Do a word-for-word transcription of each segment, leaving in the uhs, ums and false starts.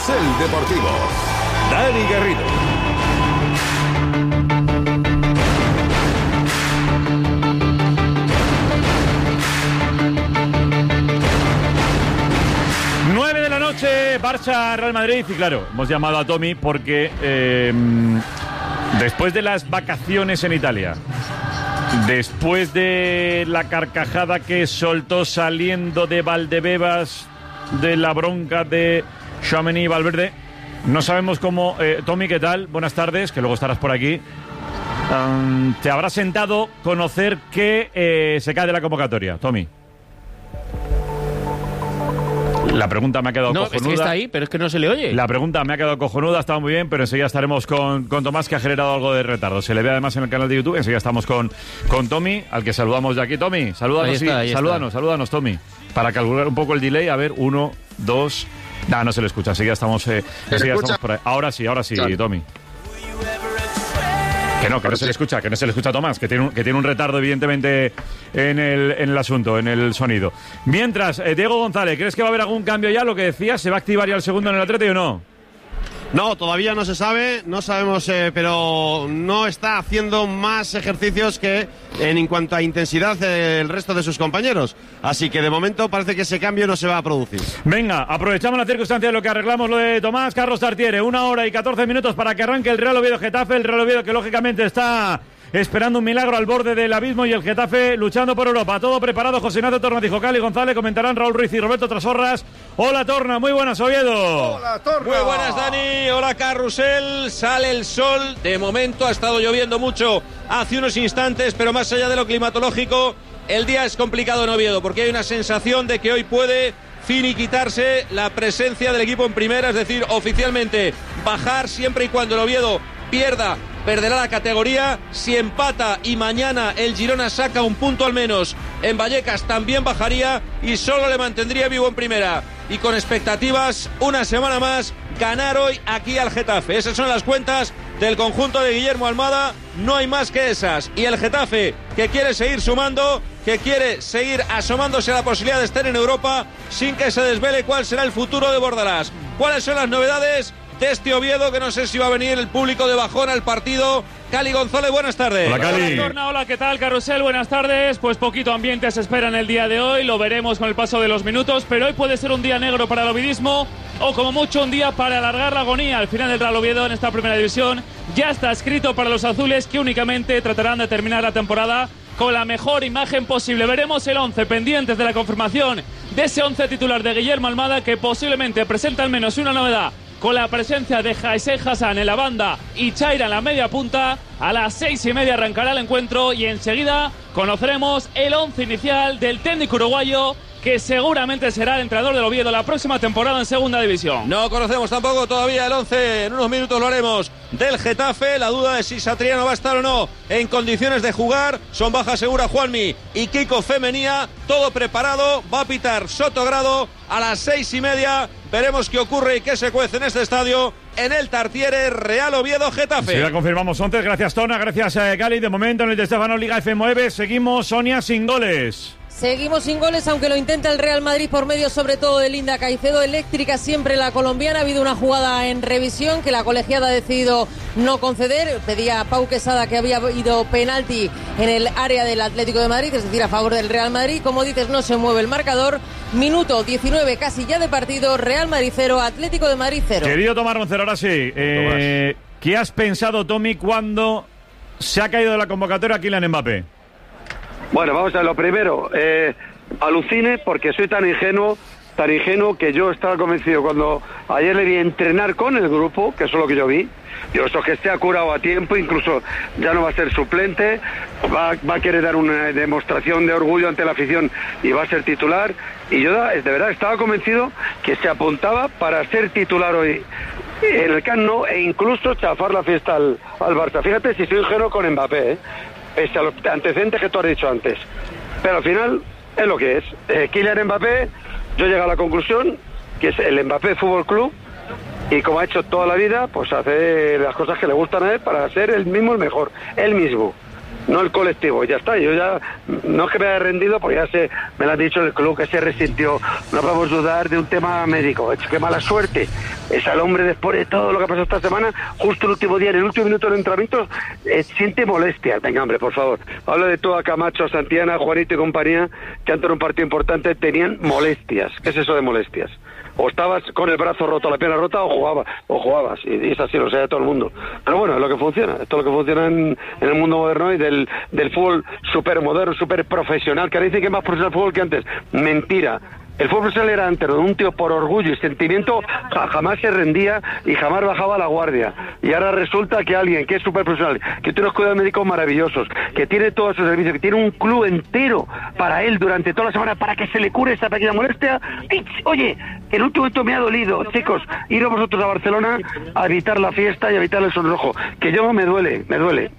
Carrusel Deportivo. Dani Garrido. nueve de la noche, Barça, Real Madrid. Y claro, hemos llamado a Tommy porque eh, después de las vacaciones en Italia, después de la carcajada que soltó saliendo de Valdebebas, de la bronca de Tchouaméni y Valverde, no sabemos cómo... Eh, Tommy, ¿qué tal? Buenas tardes, que luego estarás por aquí. Um, te habrá sentado conocer que eh, se cae de la convocatoria, Tommy. La pregunta me ha quedado no, cojonuda. Es que está ahí, pero es que no se le oye. La pregunta me ha quedado cojonuda, ha estado muy bien, pero enseguida estaremos con, con Tomás, que ha generado algo de retardo. Se le ve además en el canal de YouTube. Enseguida estamos con, con Tommy, al que saludamos de aquí. Tommy, salúdanos, Ahí está, sí, ahí salúdanos, está. salúdanos, Tommy. Para calcular un poco el delay, a ver, uno, dos... Nah, no se le escucha, enseguida estamos, eh, enseguida estamos por ahí. Ahora sí, ahora sí, claro. Tommy. Que no, que no se le escucha, que no se le escucha a Tomás, que tiene un, que tiene un retardo evidentemente en el, en el asunto, en el sonido. Mientras, eh, Diego González, ¿crees que va a haber algún cambio ya? Lo que decías, ¿se va a activar ya el segundo en el Atleti o no? No, todavía no se sabe, no sabemos, eh, pero no está haciendo más ejercicios que en cuanto a intensidad eh, el resto de sus compañeros. Así que de momento parece que ese cambio no se va a producir. Venga, aprovechamos la circunstancia de lo que arreglamos lo de Tomás. Carlos Tartiere, una hora y catorce minutos para que arranque el Real Oviedo Getafe. El Real Oviedo que lógicamente está esperando un milagro al borde del abismo, y el Getafe luchando por Europa. Todo preparado, José Ignacio Tornatijo, Cali González, comentarán Raúl Ruiz y Roberto Trasorras. Hola Torna, muy buenas, Oviedo. Hola Torna. Muy buenas, Dani. Hola Carrusel. Sale el sol. De momento ha estado lloviendo mucho hace unos instantes, pero más allá de lo climatológico, el día es complicado en Oviedo, porque hay una sensación de que hoy puede finiquitarse la presencia del equipo en primera, es decir, oficialmente bajar siempre y cuando el Oviedo pierda. Perderá la categoría. Si empata y mañana el Girona saca un punto al menos en Vallecas, también bajaría y solo le mantendría vivo en primera. Y con expectativas, una semana más, ganar hoy aquí al Getafe. Esas son las cuentas del conjunto de Guillermo Almada. No hay más que esas. Y el Getafe, que quiere seguir sumando, que quiere seguir asomándose a la posibilidad de estar en Europa sin que se desvele cuál será el futuro de Bordalás. ¿Cuáles son las novedades de este Oviedo, que no sé si va a venir el público de bajón al partido? Cali González, buenas tardes. Hola, Cali. Hola, hola, ¿qué tal, Carrusel? Buenas tardes. Pues poquito ambiente se espera en el día de hoy, lo veremos con el paso de los minutos, pero hoy puede ser un día negro para el ovidismo, o como mucho un día para alargar la agonía. Al final del Real Oviedo en esta primera división ya está escrito para los azules, que únicamente tratarán de terminar la temporada con la mejor imagen posible. Veremos el once, pendientes de la confirmación de ese once titular de Guillermo Almada, que posiblemente presenta al menos una novedad, con la presencia de Jaisel Hassan en la banda y Chaira en la media punta. A las seis y media arrancará el encuentro y enseguida conoceremos el once inicial del técnico uruguayo, que seguramente será el entrenador del Oviedo la próxima temporada en segunda división. No conocemos tampoco todavía el once, en unos minutos lo haremos, del Getafe. La duda de si Satriano va a estar o no en condiciones de jugar. Son baja segura Juanmi y Kiko Femenía. Todo preparado, va a pitar Sotogrado a las seis y media. Veremos qué ocurre y qué se cuece en este estadio, en el Tartiere. Real Oviedo Getafe. Sí, ya confirmamos once. Gracias, Tona. Gracias, eh, Cali. De momento en el de Estefano Liga F nueve seguimos, Sonia, sin goles. Seguimos sin goles, aunque lo intenta el Real Madrid por medio sobre todo de Linda Caicedo. Eléctrica siempre la colombiana. Ha habido una jugada en revisión que la colegiada ha decidido no conceder. Pedía a Pau Quesada que había habido penalti en el área del Atlético de Madrid, es decir, a favor del Real Madrid. Como dices, no se mueve el marcador. Minuto diecinueve casi ya de partido. Real Madrid cero, Atlético de Madrid cero. Querido Tomás Roncero, ahora sí. Eh, ¿Qué has pensado, Tommy, cuando se ha caído de la convocatoria Kylian Mbappé? Bueno, vamos a ver, lo primero, eh, alucine porque soy tan ingenuo, tan ingenuo que yo estaba convencido cuando ayer le vi entrenar con el grupo, que eso es lo que yo vi. Digo, eso que esté curado a tiempo, incluso ya no va a ser suplente, va, va a querer dar una demostración de orgullo ante la afición y va a ser titular. Y yo de verdad estaba convencido que se apuntaba para ser titular hoy en el Camp Nou e incluso chafar la fiesta al, al Barça. Fíjate si soy ingenuo con Mbappé, ¿eh? Pese a los antecedentes que tú has dicho antes. Pero al final es lo que es. Eh, Kylian Mbappé, yo llego a la conclusión que es el Mbappé Fútbol Club, y como ha hecho toda la vida, pues hace las cosas que le gustan a él para ser el mismo el mejor, él mismo. no el colectivo. Ya está, yo ya, no es que me haya rendido, porque ya se, me lo han dicho el club que se resintió. No podemos dudar de un tema médico. Es que mala suerte. Es al hombre, después de todo lo que ha pasado esta semana, justo el último día, en el último minuto del entrenamiento, eh, siente molestias. Venga, hombre, por favor. Habla de todo a Camacho, Santiana, Juanito y compañía, que antes de un partido importante tenían molestias. ¿Qué es eso de molestias? O estabas con el brazo roto, la pierna rota, o jugabas, o jugabas, y, y es así, lo sabe todo el mundo. Pero bueno, es lo que funciona, esto es lo que funciona en, en el mundo moderno y del, del fútbol súper moderno, súper profesional, que ahora dicen que es más profesional el fútbol que antes. Mentira. El fútbol profesional era antes, un tío por orgullo y sentimiento ja, jamás se rendía y jamás bajaba la guardia. Y ahora resulta que alguien que es súper profesional, que tiene unos cuidados médicos maravillosos, que tiene todos sus servicios, que tiene un club entero para él durante toda la semana para que se le cure esa pequeña molestia. ¡Ey! Oye, el último momento me ha dolido, chicos, ir vosotros a Barcelona a evitar la fiesta y a evitar el sonrojo. Que yo me duele, me duele.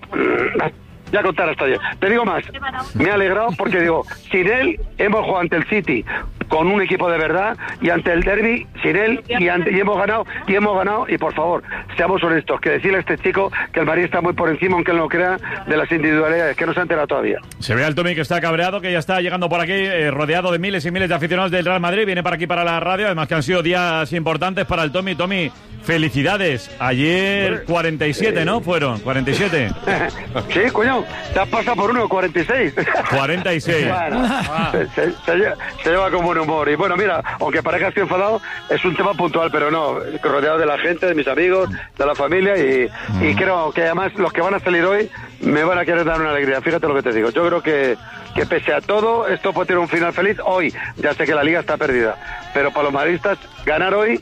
Ya contar hasta yo. Te digo más, me ha alegrado porque digo, sin él hemos jugado ante el City con un equipo de verdad y ante el derbi sin él y, ante, y hemos ganado y hemos ganado y por favor, seamos honestos, que decirle a este chico que el Madrid está muy por encima, aunque él no crea, de las individualidades, que no se ha enterado todavía. Se ve al Tommy que está cabreado, que ya está llegando por aquí, eh, rodeado de miles y miles de aficionados del Real Madrid, viene para aquí para la radio, además que han sido días importantes para el Tommy. Tommy, felicidades, ayer cuarenta y siete, ¿no? Fueron, cuarenta y siete. Sí, coño, te has pasado por uno, cuarenta y seis. cuarenta y seis. Bueno, ah. se, se, se, lleva, se lleva con buen humor. Y bueno, mira, aunque parezca que estoy enfadado, es un tema puntual, pero no, rodeado de la gente, de mis amigos, de la familia y, mm. y creo que además los que van a salir hoy me van a querer dar una alegría. Fíjate lo que te digo. Yo creo que, que pese a todo, esto puede tener un final feliz hoy. Ya sé que la liga está perdida, pero para los madridistas, ganar hoy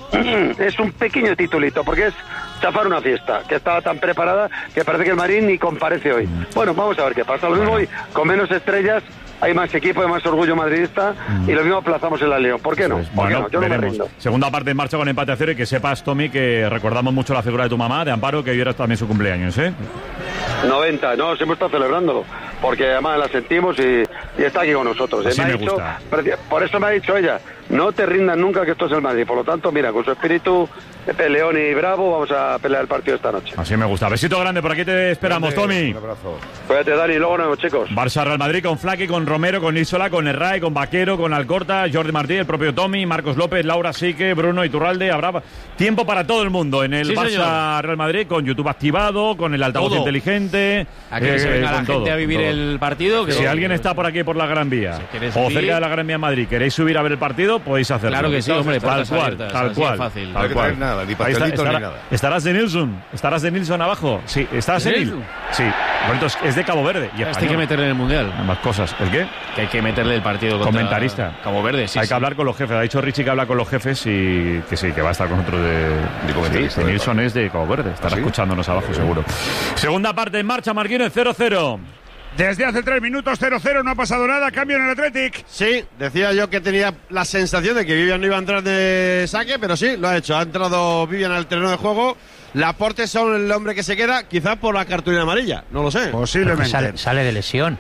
es un pequeño titulito, porque es chafar una fiesta que estaba tan preparada que parece que el Madrid ni comparece hoy. Bueno, vamos a ver qué pasa. Lo mismo hoy, con menos estrellas, hay más equipo, hay más orgullo madridista y lo mismo aplazamos en la León. ¿Por qué no? ¿Por bueno, qué no? Yo no me rindo. Segunda parte en marcha con empate a cero y que sepas, Tommy, que recordamos mucho la figura de tu mamá, de Amparo, que hoy era también su cumpleaños, ¿eh? noventa, no, siempre está celebrándolo, porque además la sentimos y, y está aquí con nosotros. Así me me ha dicho, gusta. Por eso me ha dicho ella, no te rindas nunca que esto es el Madrid. Por lo tanto, mira, con su espíritu peleón y bravo, vamos a pelear el partido esta noche. Así me gusta. Besito grande, por aquí te esperamos, grande, Tommy. Un abrazo. Cuídate, Dani, luego nos vemos, chicos. Barça Real Madrid con Flaky, con Romero, con Isola, con Herray, con Vaquero, con Alcorta, Jordi Martí, el propio Tommy, Marcos López, Laura Sique, Bruno Iturralde. Habrá tiempo para todo el mundo en el sí, Barça señor. Real Madrid, con YouTube activado, con el altavoz todo. inteligente. A que eh, se venga la gente todo, a vivir todo. el partido. Que si todo. alguien está por aquí por la Gran Vía si o subir, cerca de la Gran Vía Madrid, queréis subir a ver el partido, podéis hacerlo. Claro que sí, hombre, tal cual, abiertas, tal cual. Fácil. Tal cual. No nada, ni pastelito está, estará, ni nada. Estarás de Nilsson, estarás de Nilsson abajo. Sí, estarás de Nilsson. Sí, bueno, es de Cabo Verde. Y este hay que meterle en el Mundial. Ambas cosas. ¿El qué? Que hay que meterle el partido contra comentarista. Cabo Verde, sí. Hay sí. que hablar con los jefes. Ha dicho Richie que habla con los jefes y que sí, que va a estar con nosotros de, de comentarista. Sí, de Nilsson es de Cabo Verde. Estará ¿sí? escuchándonos abajo, seguro. Segunda parte en marcha, Marquines, cero cero. Desde hace tres minutos, cero cero, no ha pasado nada, cambio en el Athletic. Sí, decía yo que tenía la sensación de que Vivian no iba a entrar de saque, pero sí, lo ha hecho. Ha entrado Vivian al terreno de juego. Laporte son el hombre que se queda, quizás por la cartulina amarilla, no lo sé. Posiblemente. Sale, sale de lesión.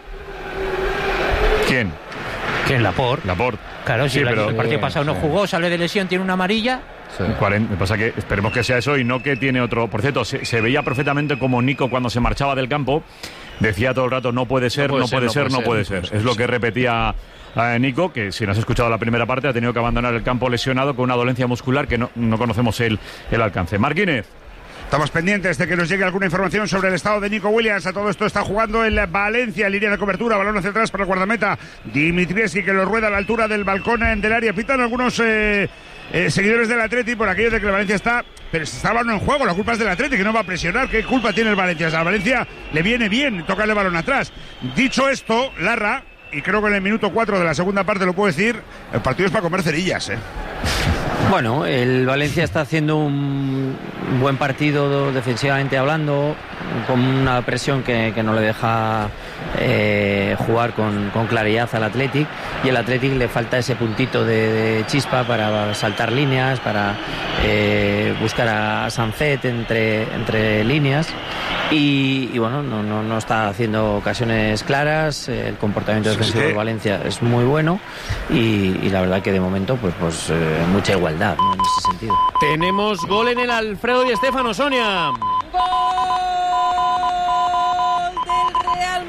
¿Quién? ¿Quién? Laporte. Laporte. Claro, si sí, la, pero, el partido pasado no sí. jugó, sale de lesión, tiene una amarilla. Sí. cuarenta, pasa que esperemos que sea eso y no que tiene otro. Por cierto, se, se veía perfectamente como Nico cuando se marchaba del campo decía todo el rato no puede ser, no puede ser, no puede ser. Es lo que repetía eh, Nico, que si no has escuchado la primera parte ha tenido que abandonar el campo lesionado con una dolencia muscular que no, no conocemos el, el alcance. Marquínez. Estamos pendientes de que nos llegue alguna información sobre el estado de Nico Williams. A todo esto está jugando el Valencia, línea de cobertura, balón hacia atrás para el guardameta Dimitrievski, que lo rueda a la altura del balcón del área. Pitan algunos eh, eh, seguidores del Atleti por aquello de que el Valencia está, pero está el balón en juego, la culpa es del Atleti, que no va a presionar. ¿Qué culpa tiene el Valencia? O sea, al Valencia le viene bien tocarle el balón atrás. Dicho esto, Larra, y creo que en el minuto cuatro de la segunda parte lo puedo decir, el partido es para comer cerillas, ¿eh? Bueno, el Valencia está haciendo un buen partido defensivamente hablando, con una presión que, que no le deja eh, jugar con, con claridad al Athletic, y el Athletic le falta ese puntito de, de chispa para saltar líneas, para eh, buscar a Sancet entre, entre líneas, y, y bueno, no, no, no está haciendo ocasiones claras. El comportamiento defensivo de Valencia es muy bueno y, y la verdad que de momento pues, pues eh, mucha igualdad, ¿no? En ese sentido. Tenemos gol en el Alfredo Di Stéfano, Sonia. ¡Gol del Real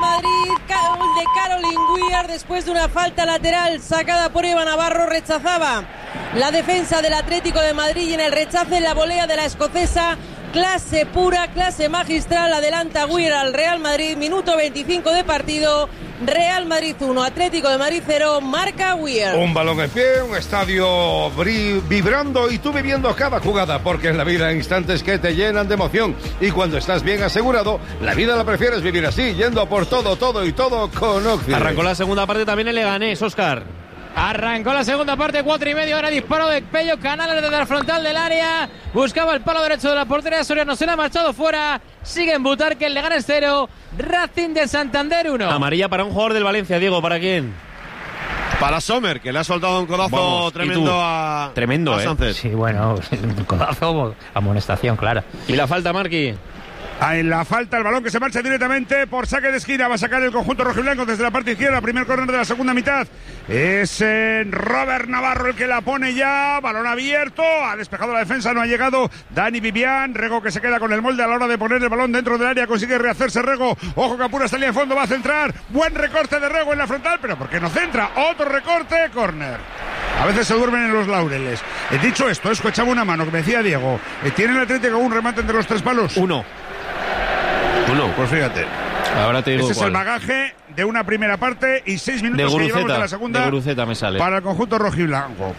de Caroline Weir después de una falta lateral sacada por Eva Navarro. Rechazaba la defensa del Atlético de Madrid y en el rechace la volea de la escocesa. Clase pura, clase magistral, adelanta Weir al Real Madrid, minuto veinticinco de partido, Real Madrid uno, Atlético de Madrid cero, marca Weir. Un balón en pie, un estadio vibrando y tú viviendo cada jugada, porque en la vida hay instantes que te llenan de emoción y cuando estás bien asegurado, la vida la prefieres vivir así, yendo por todo, todo y todo con Occidente. Arrancó la segunda parte también el Leganés, Óscar. Arrancó la segunda parte, cuatro y medio, ahora disparo de Pello Canales desde la frontal del área, buscaba el palo derecho de la portería, Soriano se le ha marchado fuera, sigue en Butarque, el Leganés cero, Racing de Santander uno. Amarilla para un jugador del Valencia, Diego, ¿para quién? Para Sommer, que le ha soltado un codazo Vamos, tremendo a, tremendo, a Sánchez. ¿eh? Sí, bueno, un codazo, amonestación clara. ¿Y la falta, Marqui? En la falta, el balón que se marcha directamente por saque de esquina. Va a sacar el conjunto rojiblanco desde la parte izquierda. Primer córner de la segunda mitad. Es eh, Robert Navarro el que la pone ya. Balón abierto. Ha despejado la defensa. No ha llegado Dani Vivian. Rego que se queda con el molde a la hora de poner el balón dentro del área. Consigue rehacerse Rego. Ojo que apura esta línea de fondo. Va a centrar. Buen recorte de Rego en la frontal. Pero ¿por qué no centra? Otro recorte. Córner. A veces se duermen en los laureles. He dicho esto. Escuchaba una mano que me decía Diego. ¿Tiene el Atlético un remate entre los tres palos? Uno. Uno, pues fíjate. Ahora te digo Ese cuál. es el bagaje de una primera parte y seis minutos de que llevamos de la segunda. De Guruceta me sale. Para el conjunto rojiblanco.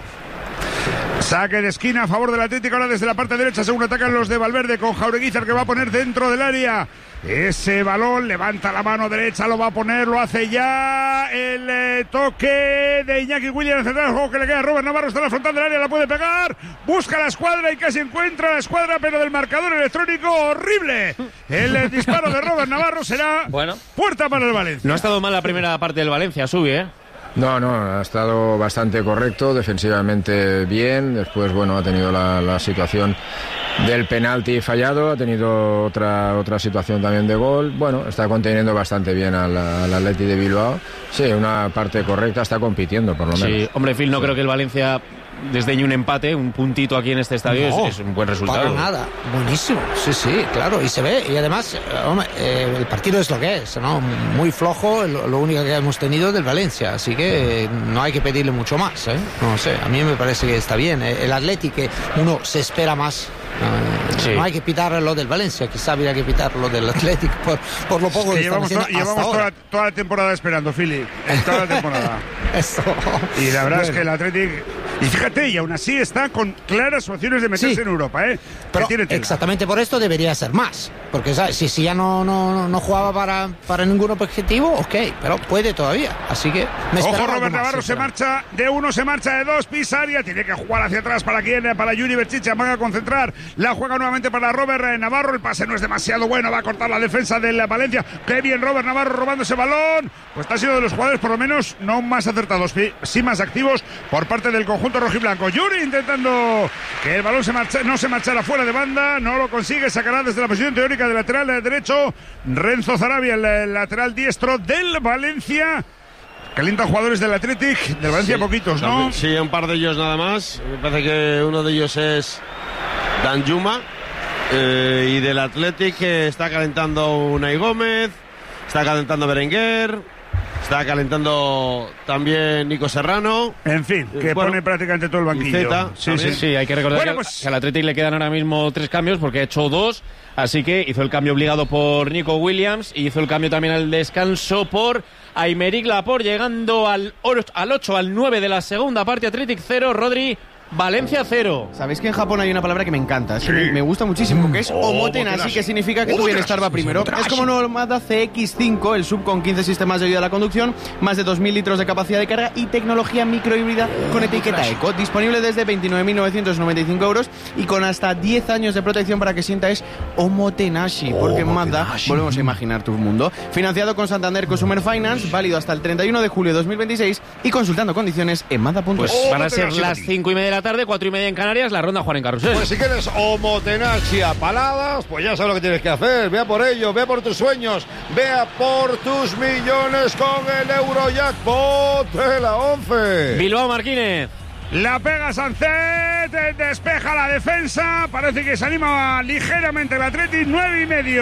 Saque de esquina a favor del Atlético. Ahora desde la parte derecha, según atacan los de Valverde, con Jaureguizar que va a poner dentro del área. Ese balón, levanta la mano derecha, lo va a poner, lo hace ya. El eh, toque de Iñaki Williams, el juego que le queda a Robert Navarro, está en la frontal del área, la puede pegar. Busca la escuadra y casi encuentra la escuadra, pero del marcador electrónico horrible. El eh, disparo de Robert Navarro será bueno. puerta para el Valencia. No ha estado mal la primera parte del Valencia, sube, ¿eh? No, no, ha estado bastante correcto, defensivamente bien, después, bueno, ha tenido la, la situación del penalti fallado, ha tenido otra otra situación también de gol, bueno, está conteniendo bastante bien al, al Atleti de Bilbao, sí, una parte correcta, está compitiendo por lo menos. Sí, hombre, Phil, no sí. creo que el Valencia desdeñe un empate, un puntito aquí en este estadio, no, es, es un buen resultado. Para nada, buenísimo, sí, sí, claro, y se ve, y además, hombre, eh, el partido es lo que es, ¿no? Muy flojo, lo, lo único que hemos tenido del Valencia, así que eh, no hay que pedirle mucho más, ¿eh? No sé, a mí me parece que está bien, eh, el Atleti que uno se espera más. Uh, sí. No hay que pitar lo del Valencia, quizá habría que pitar lo del Atlético por, por lo poco es que, que llevamos, to- llevamos toda, la, toda la temporada esperando, Philip, toda la temporada. Eso. Y la verdad bueno. es que el Atlético, y fíjate, y aún así está con claras opciones de meterse sí. en Europa, ¿eh? Pero exactamente por esto debería ser más, porque ¿sabes? Si, si ya no, no, no jugaba para, para ningún objetivo, ok, pero puede todavía, así que me ojo, Robert más, Navarro se marcha de uno, se marcha de dos, Pisaria, tiene que jugar hacia atrás para quien, para Yuri Berchicha, van a concentrar, la juega nuevamente para Robert Navarro, el pase no es demasiado bueno, va a cortar la defensa de la Valencia, qué bien Robert Navarro robando ese balón, pues está siendo de los jugadores por lo menos no más acertados, sí más activos por parte del conjunto rojiblanco. Yuri intentando que el balón se marcha, no se marchara fuera de banda, no lo consigue, sacará desde la posición teórica de lateral derecho Renzo Zarabia, el lateral diestro del Valencia. Calientan jugadores del Athletic, del Valencia sí, poquitos, ¿no? Sí, un par de ellos nada más. Me parece que uno de ellos es Danjuma. Eh, y del Athletic eh, está calentando Unai Gómez, está calentando Berenguer, está calentando también Nico Serrano. En fin, que bueno, pone prácticamente todo el banquillo. Zeta, sí, sí, sí, hay que recordar bueno, que, pues... que al Athletic le quedan ahora mismo tres cambios porque ha hecho dos. Así que hizo el cambio obligado por Nico Williams y hizo el cambio también al descanso por Aymeric Laporte, llegando al ocho, al nueve de la segunda parte. Athletic cero, Rodri, Valencia cero. Sabéis que en Japón hay una palabra que me encanta, es que sí. me gusta muchísimo, que es oh, omotenashi, que significa que tu bienestar va primero. Es como un Mazda C X cinco, el sub con quince sistemas de ayuda a la conducción, más de dos mil litros de capacidad de carga y tecnología microhíbrida con etiqueta Eco. Disponible desde veintinueve mil novecientos noventa y cinco euros y con hasta diez años de protección para que sienta es omotenashi, porque en Mazda volvemos a imaginar tu mundo. Financiado con Santander Consumer Finance, válido hasta el treinta y uno de julio de dos mil veintiséis y consultando condiciones en mazda punto es. Pues van a ser las cinco y media de la tarde, cuatro y media en Canarias, la ronda Juan en Carrusel. Pues si quieres omotenashi a paladas, pues ya sabes lo que tienes que hacer. Vea por ello, vea por tus sueños, vea por tus millones con el Eurojackpot de la once. Bilbao Martínez. La pega Sancet, despeja la defensa, parece que se anima ligeramente el Athletic, nueve y medio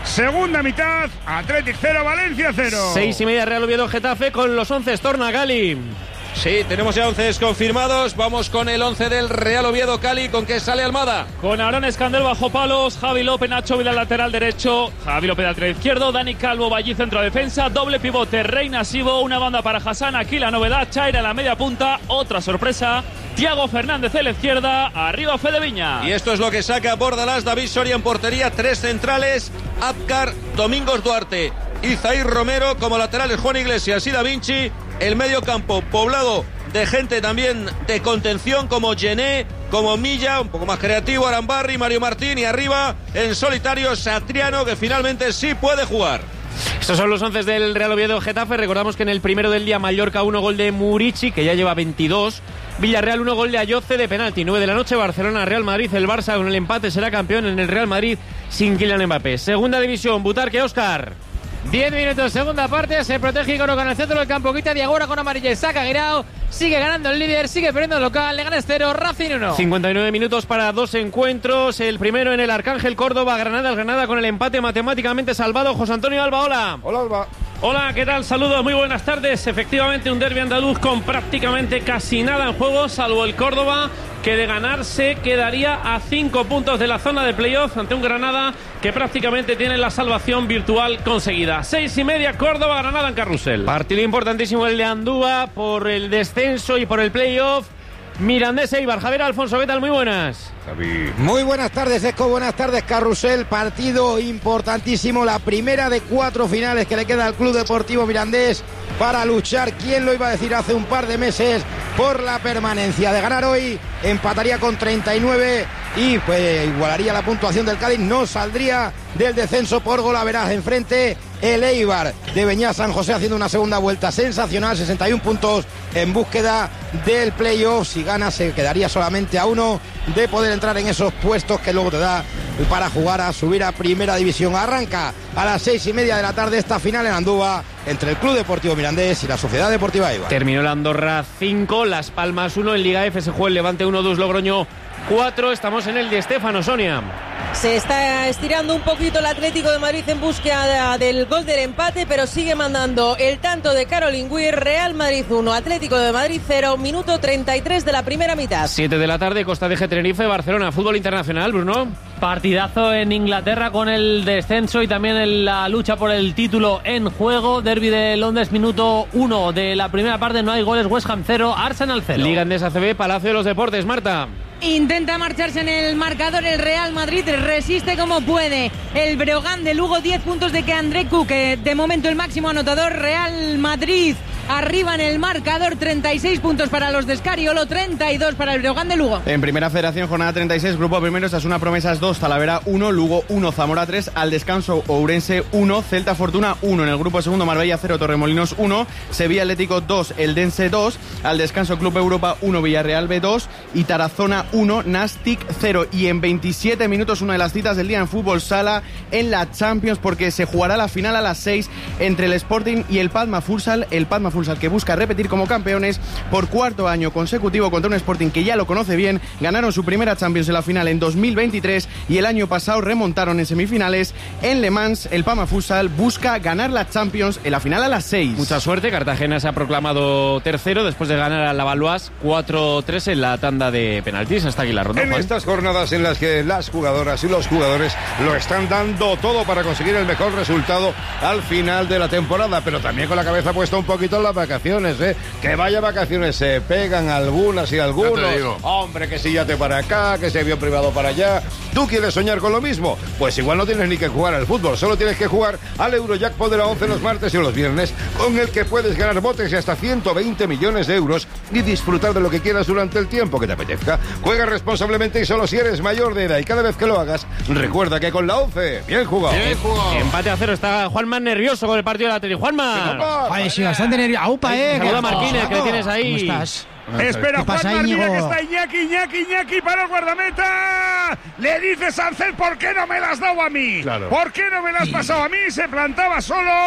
Segunda mitad, Athletic cero, Valencia cero. Seis y media, Real Oviedo Getafe con los once. Torna Gali. Sí, tenemos ya once confirmados. Vamos con el once del Real Oviedo Cali. ¿Con qué sale Almada? Con Aarón Escandel bajo palos, Javi López, Nacho Vila lateral derecho, Javi López lateral izquierdo, Dani Calvo, Ballí centro defensa, doble pivote, Reina Sibo, una banda para Hassan. Aquí la novedad, Chaira en la media punta, otra sorpresa, Thiago Fernández en la izquierda, arriba Fede Viña. Y esto es lo que saca Bordalás, David Soria en portería, tres centrales, Apcar, Domingos Duarte y Zair Romero, como laterales Juan Iglesias y Da Vinci. El medio campo poblado de gente también de contención como Gené, como Milla, un poco más creativo, Arambarri, Mario Martín, y arriba en solitario Satriano, que finalmente sí puede jugar. Estos son los once del Real Oviedo Getafe. Recordamos que en el primero del día Mallorca uno, gol de Murici, que ya lleva veintidós. Villarreal uno, gol de Ayoce de penalti. nueve de la noche, Barcelona, Real Madrid. El Barça con el empate será campeón en el Real Madrid sin Kylian Mbappé. Segunda división, Butarque, Óscar. diez minutos, segunda parte, se protege Igoro con el centro del campo, quita Diagora con amarilla y saca Guirao, sigue ganando el líder, sigue perdiendo el local, le gana cero, Racing uno. cincuenta y nueve minutos para dos encuentros, el primero en el Arcángel Córdoba, Granada, el Granada con el empate matemáticamente salvado. José Antonio Alba, hola. Hola, Alba. Hola, ¿qué tal? Saludos, muy buenas tardes. Efectivamente, un derbi andaluz con prácticamente casi nada en juego, salvo el Córdoba, que de ganarse quedaría a cinco puntos de la zona de playoff ante un Granada que prácticamente tiene la salvación virtual conseguida. Seis y media, Córdoba, Granada en Carrusel. Partido importantísimo el de Andúa por el descenso y por el playoff. Mirandés Eibar. Javier Alfonso, ¿qué tal? Muy buenas. Javi. Muy buenas tardes, Esco, buenas tardes, Carrusel. Partido importantísimo, la primera de cuatro finales que le queda al Club Deportivo Mirandés para luchar, ¿quién lo iba a decir hace un par de meses?, por la permanencia. De ganar hoy, empataría con treinta y nueve y pues igualaría la puntuación del Cádiz, no saldría del descenso por golaveras. Enfrente el Eibar de Beñat San José haciendo una segunda vuelta sensacional, sesenta y uno puntos en búsqueda del playoff. Si gana se quedaría solamente a uno de poder entrar en esos puestos que luego te da para jugar a subir a primera división. Arranca a las seis y media de la tarde esta final en Andúa entre el Club Deportivo Mirandés y la Sociedad Deportiva Eibar. Terminó el Andorra cinco, Las Palmas uno. En Liga F se juega el Levante uno, dos Logroño cuatro. Estamos en el de Estéfano, Sonia. Se está estirando un poquito el Atlético de Madrid en búsqueda del gol del empate, pero sigue mandando el tanto de Caroline Weir. Real Madrid uno, Atlético de Madrid cero, minuto treinta y tres de la primera mitad. siete de la tarde, Costa de G, Tenerife, Barcelona. Fútbol internacional, Bruno. Partidazo en Inglaterra con el descenso y también en la lucha por el título en juego. Derby de Londres, minuto uno de la primera parte, no hay goles. West Ham cero, Arsenal cero. Liga Endesa A C B, Palacio de los Deportes, Marta. Intenta marcharse en el marcador el Real Madrid, resiste como puede el Breogán de Lugo, diez puntos de que André Cook, de momento el máximo anotador. Real Madrid arriba en el marcador, treinta y seis puntos para los de Escariolo, treinta y dos para el Breogán de Lugo. En Primera Federación, jornada treinta y seis, grupo primero, Osasuna Promesas dos, Talavera uno, Lugo uno, Zamora tres, al descanso Ourense uno, Celta Fortuna uno. En el grupo segundo, Marbella cero, Torremolinos uno, Sevilla Atlético dos, Eldense dos, al descanso Club Europa uno, Villarreal B dos y Tarazona uno, Nastic cero. Y en veintisiete minutos, una de las citas del día en fútbol sala en la Champions, porque se jugará la final a las seis entre el Sporting y el Padma Futsal. El Padma Futsal, que busca repetir como campeones por cuarto año consecutivo contra un Sporting que ya lo conoce bien. Ganaron su primera Champions en la final en dos mil veintitrés y el año pasado remontaron en semifinales en Le Mans. El Padma Futsal busca ganar la Champions en la final a las seis. Mucha suerte. Cartagena se ha proclamado tercero después de ganar a la Valois cuatro tres en la tanda de penaltis. Hasta aquí la ronda, En Juan. estas jornadas en las que las jugadoras y los jugadores lo están dando todo para conseguir el mejor resultado al final de la temporada, pero también con la cabeza puesta un poquito en las vacaciones, ¿eh? Que vaya vacaciones se pegan algunas y algunos. Ya te digo. Hombre, que si yate para acá, que se avión privado para allá. ¿Tú quieres soñar con lo mismo? Pues igual no tienes ni que jugar al fútbol, solo tienes que jugar al Eurojackpot de la once los martes y los viernes, con el que puedes ganar botes de hasta ciento veinte millones de euros y disfrutar de lo que quieras durante el tiempo que te apetezca. Juega responsablemente y solo si eres mayor de edad, y cada vez que lo hagas, recuerda que con la once, bien jugado. Bien jugado. Empate a cero. Está Juanma nervioso con el partido de la Atlético. Juanma. Ay, sí, bastante nervioso. Aupa, eh. Saluda a Marquínez, que le tienes ahí. ¿Cómo estás? Espera, ¿Qué pasa, Juan Martínez, Íñigo? que está Iñaki, Iñaki, Iñaki para el guardameta. Le dice Sánchez, ¿por qué no me las has dado a mí? Claro. ¿Por qué no me las has pasado a mí? Se plantaba solo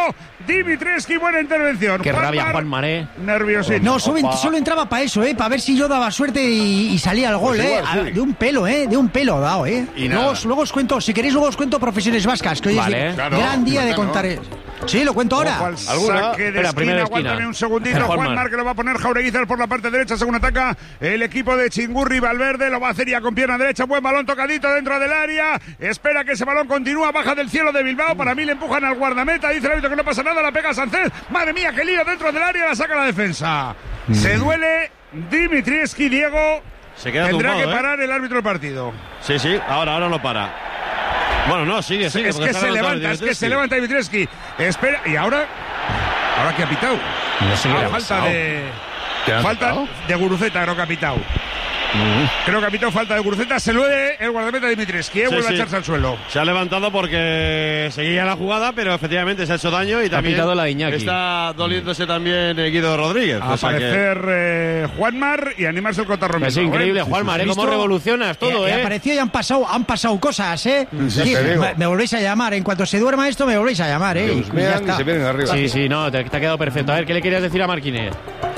Dimitrescu, buena intervención. Qué Juan rabia, Mar, Juan Maré. Nerviosito. No, solo, solo entraba para eso, ¿eh? Para ver si yo daba suerte y, y salía el gol, Pues ¿eh? igual, sí. A- de un pelo, ¿eh? De un pelo dado, ¿eh? Y luego, nada. os- luego os cuento, si queréis, luego os cuento profesiones vascas, que hoy Vale. es de- Claro, gran día de cuéntanos. contar. eh. Sí, lo cuento ahora. Ojo al ¿Alguna? saque de Espera, esquina, primera esquina. aguántame un segundito. Juanmar. Juan Mar, que lo va a poner Jaureguizar por la parte derecha, según ataca el equipo de Chingurri. Valverde lo va a hacer ya con pierna derecha, buen balón tocadito dentro del área, espera que ese balón continúa, baja del cielo de Bilbao, para mí le empujan al guardameta, dice el árbitro que no pasa nada, la pega Sánchez, madre mía, qué lío dentro del área, la saca la defensa. Se duele Dimitrescu, Diego, Se queda tendrá tumbado, que ¿eh? parar el árbitro del partido. Sí, sí, ahora, ahora no para. Bueno, no, sigue, sigue. Es porque que está se levantado levanta, es que Dimitrescu. se levanta Dimitrescu. Espera, y ahora. Ahora que ha pitado. No sé qué le Ah, ha falta pasado. de. ¿Qué ha Falta pitado? de Guruceta, creo que ha pitado. Creo que ha pitado falta de Guruceta. Se lo de el guardameta Dimitrescu. ¿eh? Sí, Vuelve sí. a echarse al suelo. Se ha levantado porque seguía la jugada, pero efectivamente se ha hecho daño y también pitado la de Iñaki. está doliéndose también eh, Guido Rodríguez. A o sea que- aparecer eh, Juanmar y animarse el cotarro. Es increíble, Juan Maré, cómo ¿Visto? revolucionas todo, Y- y ¿eh? apareció y han pasado, han pasado cosas, ¿eh? Sí, Sí, te digo. me, me volvéis a llamar. En cuanto se duerma esto, me volvéis a llamar, ¿eh? Que Y os ya vean y está. se vienen arriba. Sí, sí, no, te, te ha quedado perfecto. A ver, ¿qué le querías decir a Marquínez?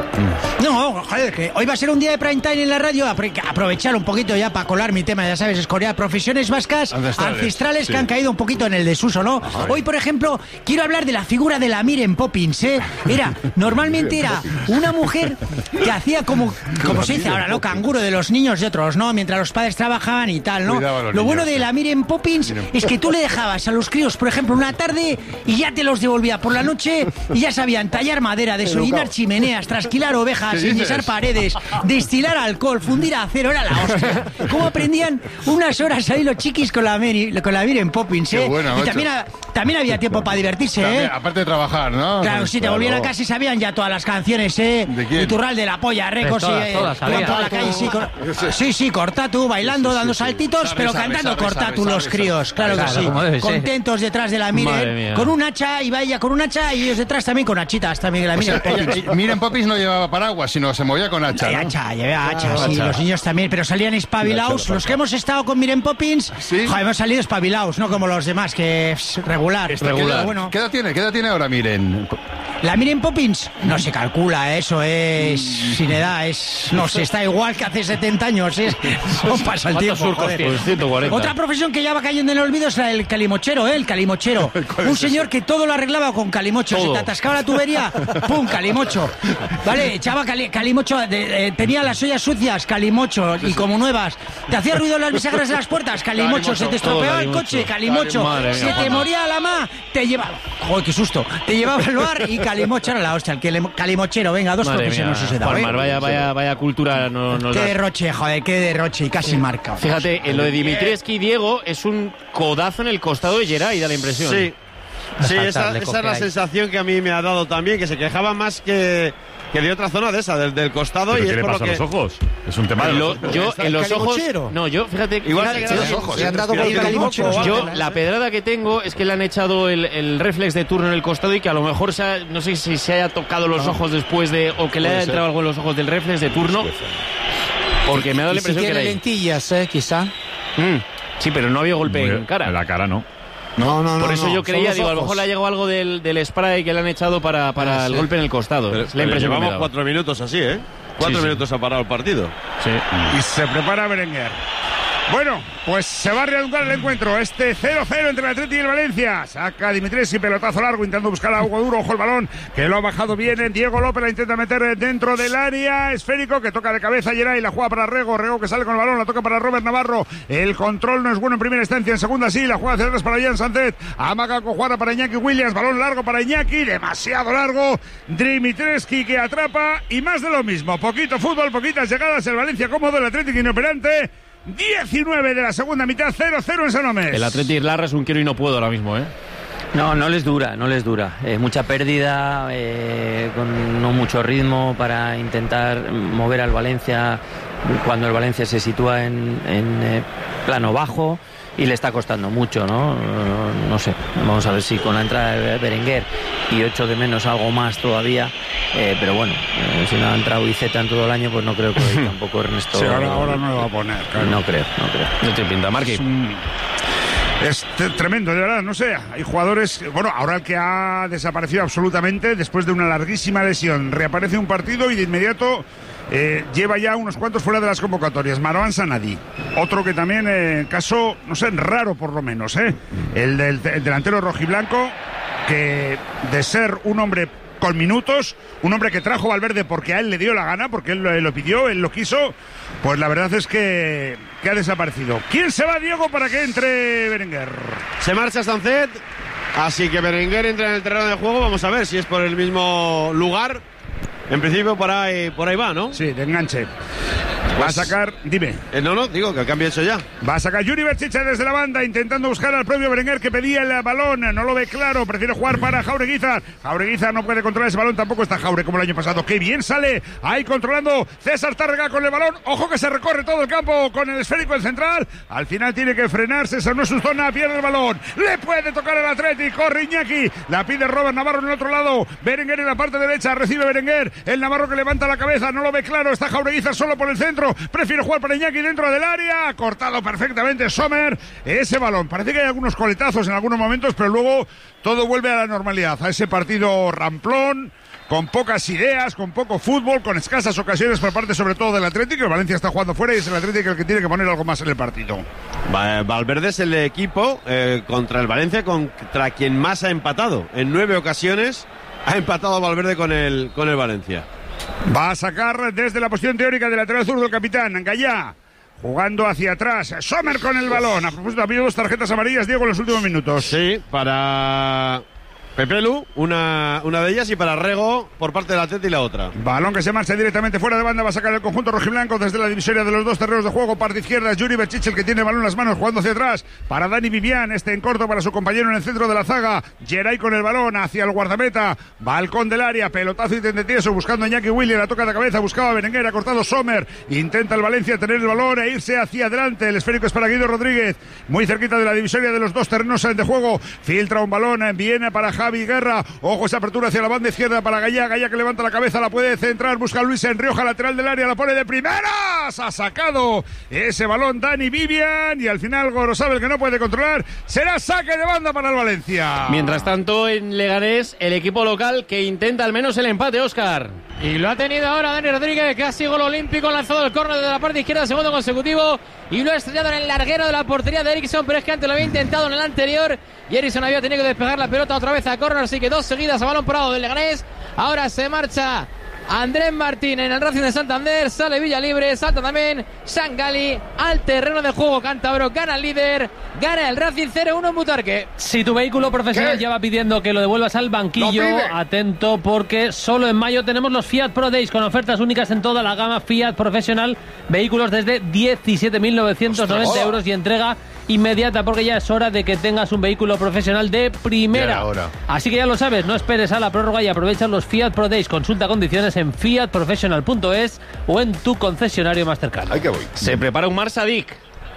No, joder, que hoy va a ser un día de prime time en la radio. apre- Aprovechar un poquito ya para colar mi tema, ya sabes, escorear profesiones vascas Ancestrales, ancestrales, sí. que han caído un poquito en el desuso, ¿no? Hoy, por ejemplo, quiero hablar de la figura de la Miren Poppins, ¿eh? Era, normalmente era una mujer que hacía como, como se dice ahora, ¿no? Canguro de los niños de otros, ¿no? Mientras los padres trabajaban y tal, ¿no? Cuidaba a los Lo bueno niños, de sí. la Miren Poppins es que tú le dejabas a los críos, por ejemplo, una tarde y ya te los devolvía por la noche y ya sabían tallar madera, desollinar chimeneas, trasquilar ovejas, ¿Qué dices? enyesar paredes, destilar alcohol, fundir acero, era la hostia. ¿Cómo aprendían unas horas ahí los chiquis con la, Mary- con la Miren Poppins, eh? Qué buena, y macho. también, ha- también había tiempo para divertirse, También, ¿eh? aparte de trabajar, ¿no? Claro, sí, te volvían a casa y sabían ya todas las canciones, ¿eh? ¿De quién? Iturral de la polla, récords, Pues todas, sí, eh, todas, iban sabía. por la calle, sí, cor- sí, sí, Cortatu, bailando, dando saltitos, Sabe, pero sabe, cantando sabe, Cortatu sabe, los sabe, críos, claro que Claro, sí. como debe ser. Contentos detrás de la Madre Miren, mía. con un hacha, y vaya con un hacha, y ellos detrás también con hachitas, también la O sea, Miren. ella- ella- Miren Popis no llevaba paraguas, sino se movía con hacha, Lleva ¿no? hacha, lleva hacha, Ah, sí, hacha. los niños también, pero salían espabilados. Los que hemos estado con Miren Poppins, joder, hemos salido espabilados, no como los demás, que pff, regular. ¿Qué edad- Bueno, ¿Qué edad tiene? ¿Qué edad tiene ahora, Miren? la Miren Poppins no se calcula, eso es sin edad, es no sé, está igual que hace setenta años, es no pasa el ¿Cuántos tiempo. surcos joder. tienes? ciento cuarenta. Otra profesión que ya va cayendo en el olvido es la del calimochero, ¿eh? El calimochero. Un señor que todo lo arreglaba con calimocho. Todo. Se te atascaba la tubería, ¡pum! Calimocho. Vale, echaba cali- calimocho, de- eh, tenía las ollas sucias, calimocho, y como nuevas. Te hacía ruido en las bisagras de las puertas, calimocho. Se te estropeaba todo el calimocho. coche, calimocho. Madre mía, Se te Juanma. moría la ma, te llevaba... Joder, qué susto. Te llevaba al bar y calimocho era la hostia. El que- calimochero, venga, dos Madre mía, profesiones os he dado, Juanmar, ¿eh? vaya, vaya, vaya cultura no, nos Qué das. derroche, joder, qué derroche. Y casi marca. Fíjate, en lo de Dimitrescu, Diego, es un codazo en el costado de Geray, da la impresión. Sí, sí, falta esa, de esa es la coger ahí. sensación que a mí me ha dado también, que se quejaba más que, que de otra zona de esa, del, del costado. ¿Pero y qué es le por pasa lo a que los ojos? Es un tema de Lo- los ojos. yo en los ojos, calimochero? no, yo fíjate, Igual fíjate- se quedan fíjate- los ojos. Le han dado con Respiración. calimocho o algo. yo la pedrada que tengo es que le han echado el, el reflex de turno en el costado y que a lo mejor se ha- no sé si se haya tocado los ojos después de o que le haya entrado algo en los ojos del reflex de turno, porque me ha dado la Y si impresión que tiene era ahí. lentillas, eh, quizá. Mm, sí, pero no había golpe Muy- en cara. En la cara, ¿no? No, no, no. Por eso no, yo son creía, los digo, a lo ojos. mejor le ha llegado algo del, del spray que le han echado para, para Ah, el sí. golpe en el costado. Pero- es la pero impresión que me llevamos da. cuatro minutos así, ¿eh? Cuatro Sí, sí. minutos ha parado el partido. Sí. Y se prepara Berenguer. Bueno, pues se va a reanudar el encuentro. Este cero cero entre el Atleti y el Valencia. Saca Dimitrescu, pelotazo largo, intentando buscar a Hugo Duro. Ojo el balón, que lo ha bajado bien. Diego López la intenta meter dentro del área. Esférico, que toca de cabeza Geray, la juega para Rego. Rego que sale con el balón, la toca para Robert Navarro. El control no es bueno en primera instancia, en segunda sí. La juega hacia atrás para Jan Sánchez. Amaga con Juana para Iñaki Williams. Balón largo para Iñaki, demasiado largo. Dimitrescu que atrapa y más de lo mismo. Poquito fútbol, poquitas llegadas. El Valencia cómodo, el Atlético inoperante. diecinueve de la segunda mitad, cero cero en San Mamés. El Atleti Larra es un quiero y no puedo ahora mismo, ¿eh? No, no les dura, no les dura. Eh, mucha pérdida, eh, con no mucho ritmo para intentar mover al Valencia cuando el Valencia se sitúa en, en eh, plano bajo y le está costando mucho, ¿no? No, no sé, vamos a ver si con la entrada de Berenguer y ocho de menos algo más todavía, eh, pero bueno, eh, si no ha entrado Iceta en todo el año, pues no creo que hoy tampoco Ernesto... Sí, ahora, ahora no lo va a poner. Claro. No creo, no creo. No te pinta, Marqui. Es tremendo, de verdad, no sé, hay jugadores, bueno, ahora el que ha desaparecido absolutamente después de una larguísima lesión, reaparece un partido y de inmediato eh, lleva ya unos cuantos fuera de las convocatorias, Marwan Sanadi, otro que también, eh, caso, no sé, raro por lo menos, eh, el del el delantero rojiblanco, que de ser un hombre con minutos, un hombre que trajo Valverde porque a él le dio la gana, porque él lo, lo pidió, él lo quiso, pues la verdad es que, que ha desaparecido. ¿Quién se va, Diego, para que entre Berenguer? Se marcha Sancet, así que Berenguer entra en el terreno de juego. Vamos a ver si es por el mismo lugar. En principio por ahí, por ahí va, ¿no? Sí, de enganche. Va a sacar, dime. Eh, no, no, digo que el cambio hecho ya. Va a sacar Yuri Berchiche desde la banda, intentando buscar al propio Berenguer, que pedía el balón. No lo ve claro, prefiere jugar para Jaureguizar. Jaureguizar no puede controlar ese balón, tampoco está Jaure como el año pasado. ¡Qué bien sale! Ahí controlando César Tárrega con el balón. Ojo que se recorre todo el campo con el esférico en central. Al final tiene que frenarse, esa no es su zona, pierde el balón. Le puede tocar al Atlético, corre Iñaki. La pide Robert Navarro en el otro lado. Berenguer en la parte derecha, recibe Berenguer. El Navarro que levanta la cabeza, no lo ve claro. Está Jaureguizar solo por el centro. Prefiere jugar para Iñaki dentro del área. Cortado perfectamente Sommer. Ese balón. Parece que hay algunos coletazos en algunos momentos, pero luego todo vuelve a la normalidad. A ese partido ramplón, con pocas ideas, con poco fútbol, con escasas ocasiones por parte sobre todo del Atlético. El Valencia está jugando fuera y es el Atlético el que tiene que poner algo más en el partido. Valverde es el equipo eh, contra el Valencia contra quien más ha empatado. En nueve ocasiones ha empatado Valverde con el, con el Valencia. Va a sacar desde la posición teórica del lateral zurdo el capitán Gallá, jugando hacia atrás. Sommer con el balón. A propósito, ha habido dos tarjetas amarillas, Diego, en los últimos minutos. Sí, para Pepelu, una, una de ellas, y para Rego por parte del Atleti y la otra. Balón que se marcha directamente fuera de banda, va a sacar el conjunto rojiblanco desde la divisoria de los dos terrenos de juego. Parte izquierda, Yuri Berchiche, el que tiene el balón en las manos, jugando hacia atrás. Para Dani Vivian, este en corto para su compañero en el centro de la zaga. Geray con el balón hacia el guardameta. Balcón del área, pelotazo y tendetieso, buscando a Iñaki Williams, la toca de cabeza, buscaba a Berenguer, ha cortado Sommer. Intenta el Valencia tener el balón e irse hacia adelante. El esférico es para Guido Rodríguez, muy cerquita de la divisoria de los dos terrenos de juego. Filtra un balón, viene para Javi Guerra. Ojo esa apertura hacia la banda izquierda para Gallá. Gallá que levanta la cabeza, la puede centrar. Busca a Luis en Rioja, lateral del área, la pone de primeras. Ha sacado ese balón Dani Vivian. Y al final Gorosabel, que no puede controlar. Será saque de banda para el Valencia. Mientras tanto, en Leganés, el equipo local que intenta al menos el empate, Óscar. Y lo ha tenido ahora Dani Rodríguez, casi gol olímpico. Lanzado el córner de la parte izquierda, segundo consecutivo. Y lo ha estrellado en el larguero de la portería de Eriksson. Pero es que antes lo había intentado en el anterior. Y Eriksson había tenido que despejar la pelota otra vez a córner. Así que dos seguidas a balón parado del Leganés. Ahora se marcha Andrés Martín en el Racing de Santander. Sale Villalibre, salta también Sangali al terreno de juego cántabro. Gana el líder, gana el Racing cero uno en Butarque. Si tu vehículo profesional ¿Qué? ya va pidiendo que lo devuelvas al banquillo, atento, porque solo en mayo tenemos los Fiat Pro Days con ofertas únicas en toda la gama Fiat profesional. Vehículos desde diecisiete mil novecientos noventa euros y entrega inmediata, porque ya es hora de que tengas un vehículo profesional de primera. Así que ya lo sabes, no esperes a la prórroga y aprovecha los Fiat Pro Days. Consulta condiciones en fiat professional punto es o en tu concesionario más cercano. Ahí que voy. Se prepara un Marsadik.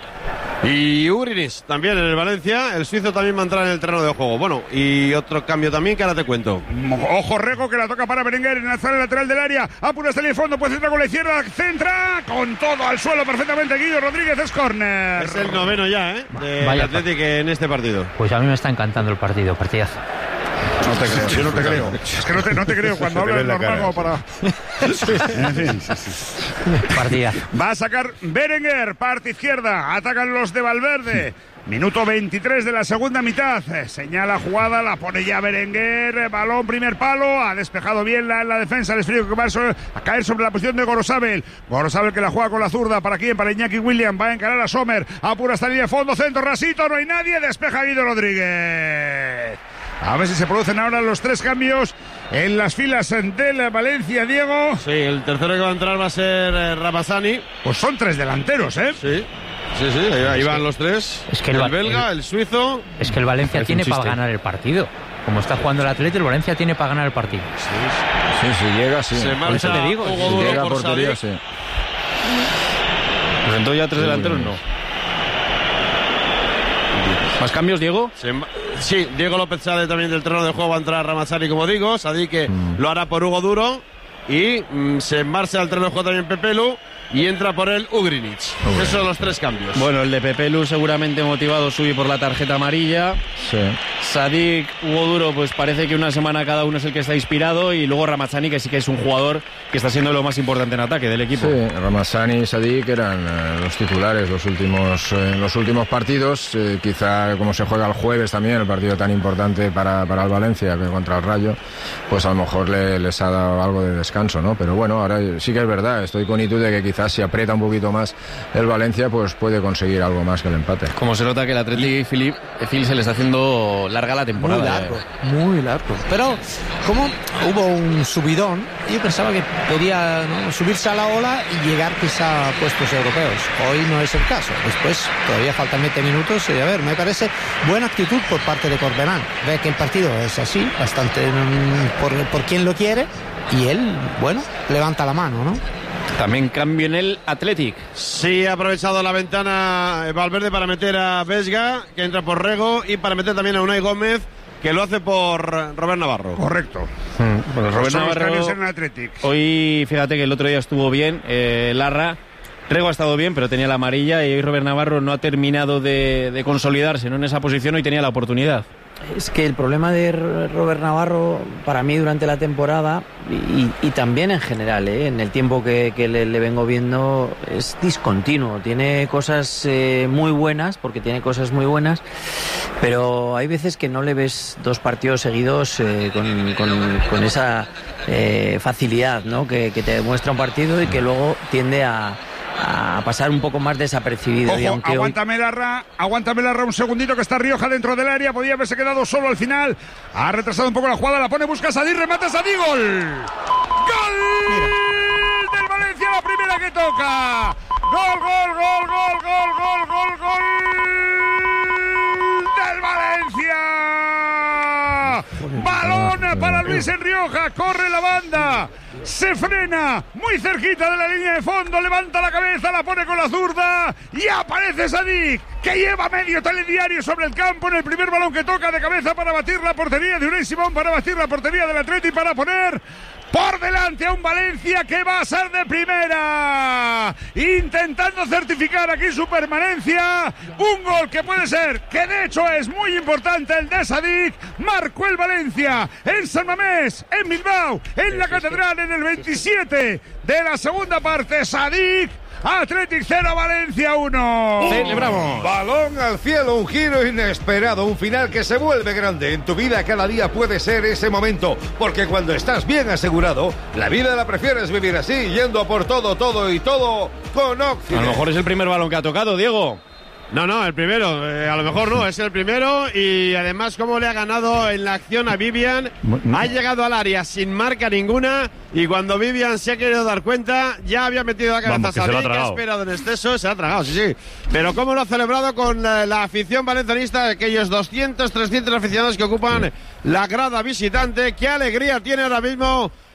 Y Urinis también en el Valencia. El suizo también va a entrar en el terreno de juego. Bueno, y otro cambio también que ahora te cuento. Ojo Rego, que la toca para Berenguer en la zona lateral del área. Apura hasta el fondo, pues centra con la izquierda. Centra con todo al suelo perfectamente. Guido Rodríguez, es córner. Es el noveno ya, ¿eh? Del Atlético en este partido. Pues a mí me está encantando el partido, partidazo. No te creo, yo no te creo. Es que no te, no te creo cuando hablas normal como para... En fin. Partida. Va a sacar Berenguer, parte izquierda. Atacan los de Valverde. Minuto veintitrés de la segunda mitad. Señala jugada, la pone ya Berenguer. Balón, primer palo. Ha despejado bien la, la defensa. El esférico que va a caer sobre la posición de Gorosabel. Gorosabel que la juega con la zurda. ¿Para quién? Para Iñaki Williams. Va a encarar a Sommer. Apura hasta la línea de fondo. Centro, rasito. No hay nadie. Despeja Guido Rodríguez. A ver si se producen ahora los tres cambios en las filas de la Valencia, Diego. Sí, el tercero que va a entrar va a ser eh, Ramazani. Pues son tres delanteros, ¿eh? Sí. Sí, sí, ahí, ahí van los tres. Es que el, el belga, el, el suizo. Es que el Valencia tiene para ganar el partido. Como está jugando el Atlético, el Valencia tiene para ganar el partido. Sí, sí, sí llega, sí. Se por eso te digo. Si llega a portería, sí. Pues entonces ya tres sí, delanteros no. ¿Más cambios, Diego? Se, sí, Diego López sale también del terreno de juego, va a entrar Ramazani, como digo. Sadí que mm. lo hará por Hugo Duro. Y mm, se marcha al terreno de juego también Pepelu. y entra por él Ugrinic. Esos son los tres cambios. Bueno, el de Pepelu seguramente motivado sube por la tarjeta amarilla. Sí. Sadik, Hugo Duro, pues parece que una semana cada uno es el que está inspirado, y luego Ramazani, que sí que es un jugador que está siendo lo más importante en ataque del equipo. Sí, Ramazani y Sadik eran eh, los titulares los últimos, eh, los últimos partidos. Eh, quizá como se juega el jueves también, el partido tan importante para, para el Valencia que contra el Rayo, pues a lo mejor le, les ha dado algo de descanso, ¿no? Pero bueno, ahora sí que es verdad, estoy con Itu de que quizás si aprieta un poquito más el Valencia, pues puede conseguir algo más que el empate. Como se nota que el Athletic Philip, Phil se le está haciendo larga la temporada. Muy largo, eh. muy largo. Pero como hubo un subidón, yo pensaba que podía, ¿no?, subirse a la ola y llegar quizá a puestos europeos. Hoy no es el caso. Después todavía faltan veinte minutos y a ver, me parece buena actitud por parte de Corberán. Ve que el partido es así, bastante mmm, por, por quien lo quiere, y él, bueno, levanta la mano, ¿no? También cambio en el Athletic. Sí, ha aprovechado la ventana Valverde para meter a Vesga, que entra por Rego, y para meter también a Unai Gómez, que lo hace por Robert Navarro. Correcto. Hmm. Bueno, Robert Navarro, en Athletic. Hoy, fíjate que el otro día estuvo bien, eh, Larra. Rego ha estado bien, pero tenía la amarilla, y hoy Robert Navarro no ha terminado de, de consolidarse, ¿no?, en esa posición, y tenía la oportunidad. Es que el problema de Robert Navarro, para mí durante la temporada, y, y también en general, ¿eh?, en el tiempo que, que le, le vengo viendo, es discontinuo. Tiene cosas eh, muy buenas, porque tiene cosas muy buenas, pero hay veces que no le ves dos partidos seguidos eh, con, con, con esa eh, facilidad, ¿no?, que, que te demuestra un partido y que luego tiende a... a pasar un poco más desapercibido. Ojo, y aunque aguántame, hoy... la ra, aguántame la ra un segundito, que está Rioja dentro del área, podía haberse quedado solo al final, ha retrasado un poco la jugada, la pone, busca Sadí, remata Sadí, gol gol Mira. del Valencia, la primera que toca, gol, gol, gol, gol, gol, gol, gol, gol del Valencia. Balón para Luis en Rioja, corre la banda, se frena muy cerquita de la línea de fondo, levanta la cabeza, la pone con la zurda y aparece Sadik, que lleva medio telediario sobre el campo en el primer balón que toca de cabeza para batir la portería de Unai Simón, para batir la portería del Atleti, para poner por delante a un Valencia que va a ser de primera, intentando certificar aquí su permanencia. Un gol que puede ser, que de hecho es muy importante, el de Sadik. Marcó el Valencia en San Mamés, en Bilbao, en la Catedral, en el veintisiete de la segunda parte. Sadik. Athletic cero, Valencia uno. Celebramos. Balón al cielo, un giro inesperado, un final que se vuelve grande. En tu vida cada día puede ser ese momento, porque cuando estás bien asegurado, la vida la prefieres vivir así, yendo por todo, todo y todo con Occident. A lo mejor es el primer balón que ha tocado, Diego. No, no, el primero, eh, a lo mejor no, es el primero, y además cómo le ha ganado en la acción a Vivian, ha llegado al área sin marca ninguna, y cuando Vivian se ha querido dar cuenta, ya había metido la cabeza a Sadik, que ha esperado en exceso, se ha tragado, sí, sí, pero cómo lo ha celebrado con la, la afición valencianista, aquellos doscientos, trescientos aficionados que ocupan la grada visitante. Qué alegría tiene ahora mismo